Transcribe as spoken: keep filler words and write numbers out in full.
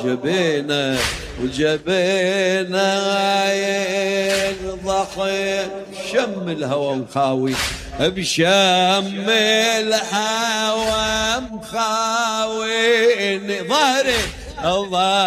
جبينه وجبينه ضحي شم الهوى مخاوي بشم الهوى مخاوي ظهري